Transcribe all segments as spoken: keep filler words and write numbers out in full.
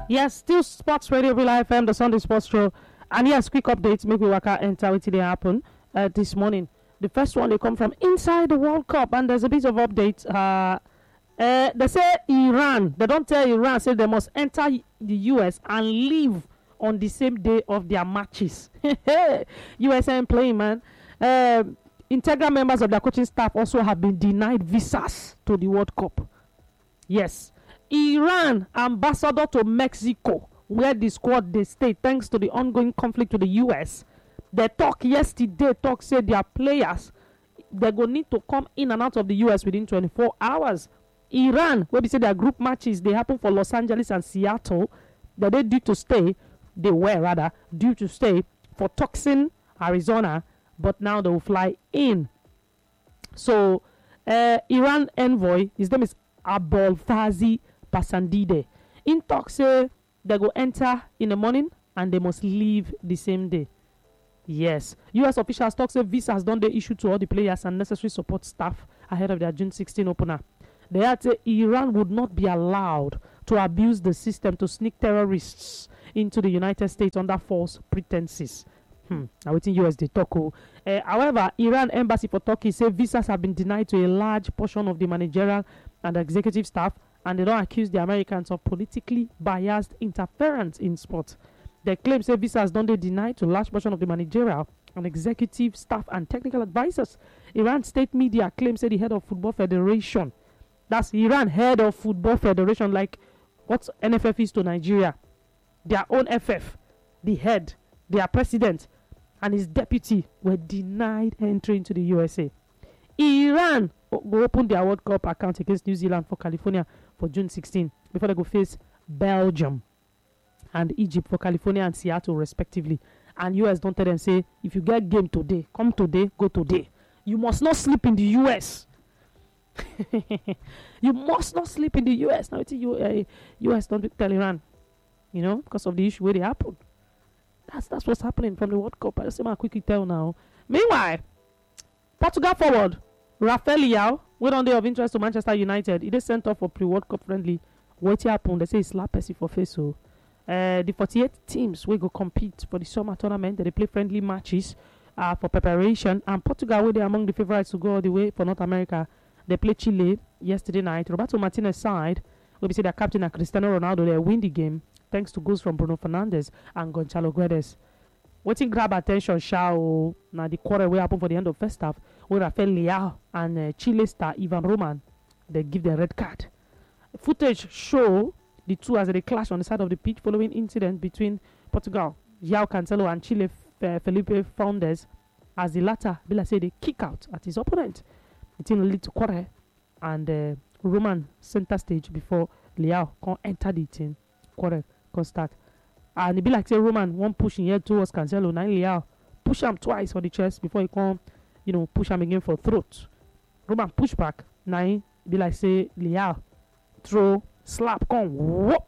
Yes, still Sports Radio Villa F M, the Sunday Sports Show. And yes, quick updates. Make we work out enter what they happen uh, this morning. The first one, they come from inside the World Cup, and there's a bit of update. Uh, uh, they say Iran, they don't tell Iran, say they must enter the U S and leave on the same day of their matches. U S ain't playing, man. Uh, integral members of their coaching staff also have been denied visas to the World Cup. Yes. Iran ambassador to Mexico, where the squad they stay thanks to the ongoing conflict with the U S. They talk yesterday, talk say their players, they go need to come in and out of the U S within twenty-four hours. Iran, where we say their group matches, they happen for Los Angeles and Seattle, that they due to stay, they were rather, due to stay for Tucson, Arizona, but now they will fly in. So, uh, Iran envoy, his name is Abolfazi Pasandide. In talk say they go enter in the morning and they must leave the same day. Yes, U S officials talk say visas don't they issue to all the players and necessary support staff ahead of their June sixteenth opener. They had say Iran would not be allowed to abuse the system to sneak terrorists into the United States under false pretenses. Hmm. Now waiting U S they talk. Uh, however, Iran embassy for Turkey say visas have been denied to a large portion of the managerial and executive staff, and they don't accuse the Americans of politically biased interference in sport. They claim say visas don't they deny to a large portion of the managerial and executive staff and technical advisors. Iran state media claims say the head of Football Federation, that's Iran head of Football Federation, like what N F F is to Nigeria, their own F F, the head, their president, and his deputy were denied entry into the U S A. Iran will open their World Cup account against New Zealand for California for June sixteenth before they go face Belgium and Egypt for California and Seattle respectively. And U S don't tell them say if you get game today, come today, go today. You must not sleep in the U S. You must not sleep in the U S. Now it's you uh, U S don't tell Iran, you know, because of the issue where they happen. That's that's what's happening from the World Cup. I just say my quickly tell now. Meanwhile, Portugal forward Rafael Leao, went on day of interest to Manchester United. He is sent off for pre-World Cup friendly. What happened? They say he slapped Messi for face. So, uh, the forty-eight teams will go compete for the summer tournament. They play friendly matches uh, for preparation. And Portugal, where they are among the favorites to go all the way for North America. They play Chile yesterday night. Roberto Martinez side, where we say their captain and Cristiano Ronaldo, they win the game thanks to goals from Bruno Fernandes and Gonçalo Guedes. Waiting grab attention, shall now the quarter will happen for the end of first half, where Rafael Leao and uh, Chile star Ivan Roman, they give the red card. Footage show the two as they clash on the side of the pitch following incident between Portugal, João Cancelo, and Chile uh, Felipe Foundes, as the latter, Bila say, they kick out at his opponent. It's in a little quarter, and uh, Roman center stage before Leao can enter the team quarter can start. And it be like say Roman one push in here towards Cancelo, now Leao push him twice on the chest before he come, you know, push him again for throat. Roman push back, now it be like say Leao throw, slap, come, whoop.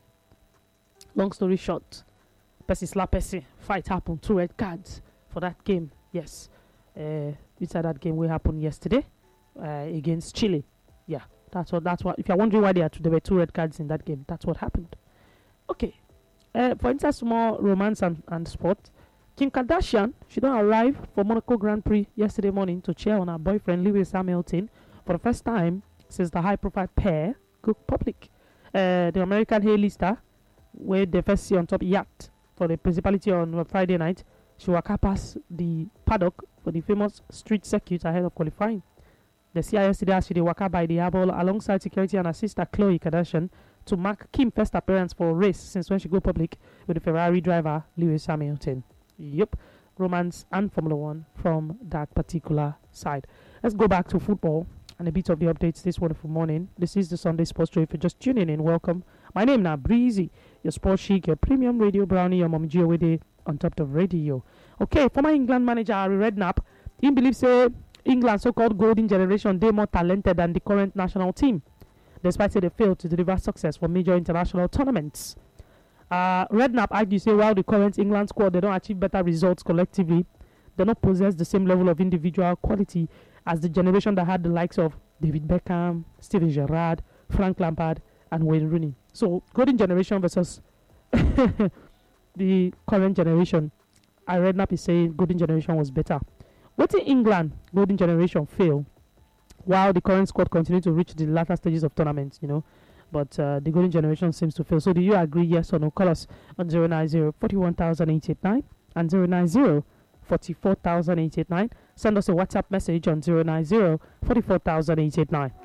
Long story short, Percy slap Percy, fight happened, two red cards for that game. Yes, uh, inside that game will happen yesterday uh, against Chile. Yeah, that's what. That's what. If you're wondering why there, are two, there were two red cards in that game, that's what happened. Okay. Uh, for instance, more romance and, and sport. Kim Kardashian, she don't arrive for Monaco Grand Prix yesterday morning to cheer on her boyfriend Lewis Hamilton for the first time since the high-profile pair go public. Uh, the American A-lister, where they first see on top yacht for the Principality on uh, Friday night, she walk past the paddock for the famous street circuit ahead of qualifying. The C I yesterday as she walk by the Harbor alongside security and her sister Khloe Kardashian to mark Kim's first appearance for a race since when she go public with the Ferrari driver Lewis Hamilton. Yep, romance and Formula One from that particular side. Let's go back to football and a bit of the updates this wonderful morning. This is the Sunday Sports Show. If you're just tuning in, welcome. My name is Breezy, your sports chic, your premium radio brownie, your mom Gio on top of radio. Okay, former England manager Harry Redknapp, he believes say England's so-called golden generation they more talented than the current national team, despite say they failed to deliver success for major international tournaments. Uh, Redknapp argues say while the current England squad they don't achieve better results collectively, they don't possess the same level of individual quality as the generation that had the likes of David Beckham, Steven Gerrard, Frank Lampard, and Wayne Rooney. So golden generation versus the current generation. I read Nappy saying golden generation was better. What in England golden generation fail while the current squad continue to reach the latter stages of tournaments, you know. But uh, the golden generation seems to fail. So do you agree, yes or no? Call us on zero nine zero forty-one thousand eight hundred eighty-nine and zero nine zero forty-four thousand eight hundred eighty-nine. Send us a WhatsApp message on zero nine zero forty-four thousand eight hundred eighty-nine.